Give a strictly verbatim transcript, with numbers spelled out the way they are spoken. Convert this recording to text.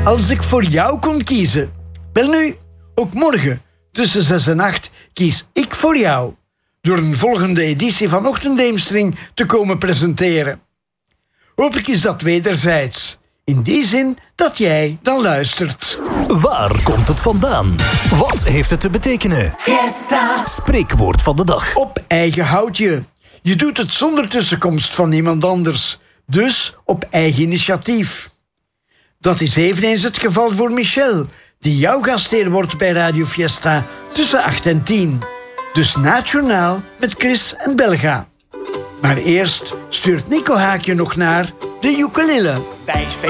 Als ik voor jou kon kiezen. Wel nu, ook morgen tussen zes en acht kies ik voor jou. Door een volgende editie van Ochtendeemstring te komen presenteren. Hopelijk is dat wederzijds. In die zin dat jij dan luistert. Waar komt het vandaan? Wat heeft het te betekenen? Fiesta. Spreekwoord van de dag. Op eigen houtje. Je doet het zonder tussenkomst van iemand anders. Dus op eigen initiatief. Dat is eveneens het geval voor Michel, die jouw gastheer wordt bij Radio Fiesta tussen acht en tien. Dus na het journaal met Chris en Belga. Maar eerst stuurt Nico Haakje nog naar de ukulele.